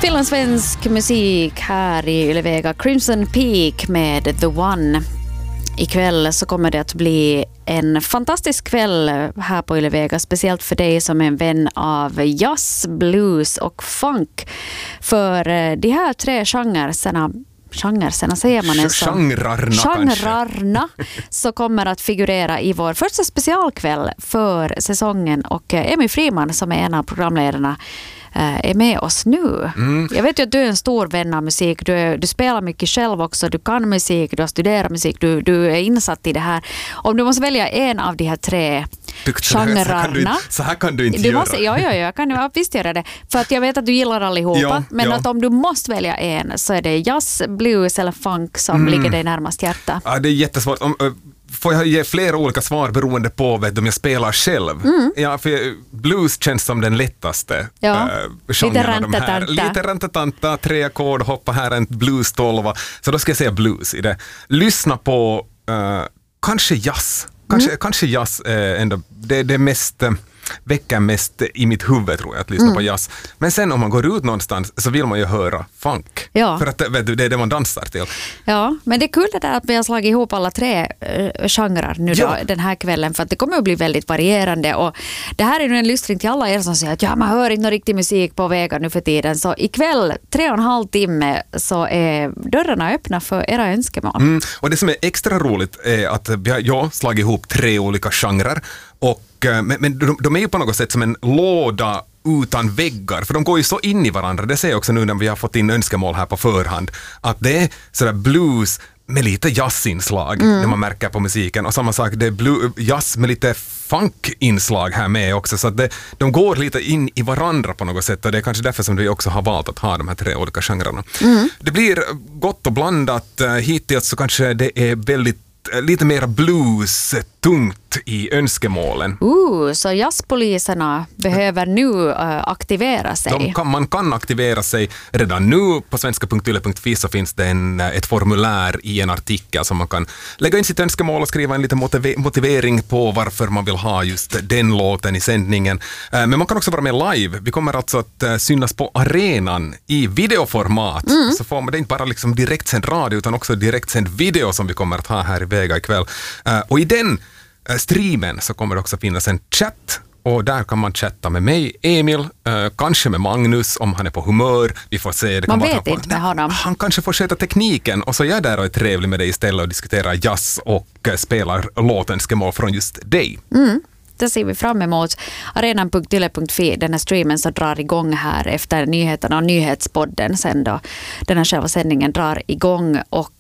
finlandssvensk musik här i Yle Vega. Crimson Peak med The One. Ikväll så kommer det att bli en fantastisk kväll här på Yle Vega, speciellt för dig som är en vän av jazz, blues och funk. För de här tre genrerna säger man det så. Genrerna så kommer att figurera i vår första specialkväll för säsongen, och Emmy Friman som är en av programledarna är med oss nu. Jag vet ju att du är en stor vän av musik. Du spelar mycket själv också. Du kan musik, du har studerat musik. Du är insatt i det här. Om du måste välja en av de här tre genrerna. Så här kan du inte göra. Jag kan visst göra det. För att jag vet att du gillar allihopa. Men att om du måste välja en så är det jazz, blues eller funk som ligger dig närmast hjärta. Ja, det är jättesvårt. Får jag ge flera olika svar beroende på om jag spelar själv? Ja, för blues känns som den lättaste genren. Lite rantatanta, 3 ackord, hoppa här en blues 12. Så då ska jag säga blues i det. Lyssna på kanske jazz. Kanske jazz ändå. Det mest väcker mest i mitt huvud, tror jag, att lyssna på jazz. Men sen om man går ut någonstans så vill man ju höra funk. Ja. För att det är det man dansar till. Ja, men det är kul det där att vi har slagit ihop alla tre genrer nu då, den här kvällen, för att det kommer att bli väldigt varierande. Och det här är nu en lyssning till alla er som säger att man hör inte någon riktig musik på vägen nu för tiden. Så ikväll, 3,5 timme, så är dörrarna öppna för era önskemål. Och det som är extra roligt är att jag har slagit ihop 3 olika genrer. Men de är ju på något sätt som en låda utan väggar, för de går ju så in i varandra. Det ser jag också nu när vi har fått in önskemål här på förhand, att det är sådär blues med lite jazzinslag när man märker på musiken, och samma sak, det är jazz med lite funkinslag här med också, så att de går lite in i varandra på något sätt, och det är kanske därför som vi också har valt att ha de här 3 olika genrerna. Det blir gott och blandat. Hittills så kanske det är väldigt lite mer blues tungt i önskemålen. Så jazzpoliserna behöver nu aktivera sig. Man kan aktivera sig redan nu. På svenska.yle.fi så finns det ett formulär i en artikel som man kan lägga in sitt önskemål och skriva en liten motivering på varför man vill ha just den låten i sändningen. Men man kan också vara med live. Vi kommer alltså att synas på arenan i videoformat. Så får man det inte bara liksom direktsänd radio utan också direktsänd video som vi kommer att ha här i Vega ikväll. Och i den streamen så kommer det också finnas en chatt, och där kan man chatta med mig, Emil, kanske med Magnus om han är på humör. Vi får se. Man vet inte med honom. Han kanske får sköta tekniken, och så är jag där och är trevlig med dig istället och diskuterar jazz och spelar låtenskemål från just dig. Det ser vi fram emot. Arenan.yle.fi, den här streamen så drar igång här efter nyheterna och nyhetspodden sen då den här själva sändningen drar igång. Och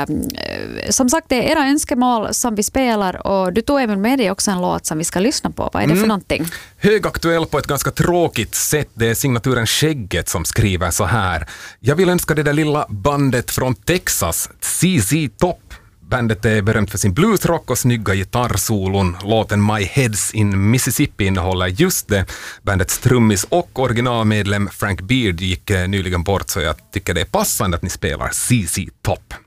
som sagt, det är era önskemål som vi spelar, och du tog även med dig också en låt som vi ska lyssna på. Vad är det för någonting? Högaktuell på ett ganska tråkigt sätt. Det är signaturen Skägget som skriver så här: jag vill önska det där lilla bandet från Texas, ZZ Top. Bandet är berömt för sin bluesrock och snygga gitarrsolon. Låten My Heads in Mississippi innehåller just det. Bandets trummis och originalmedlem Frank Beard gick nyligen bort, så jag tycker det är passande att ni spelar ZZ Top.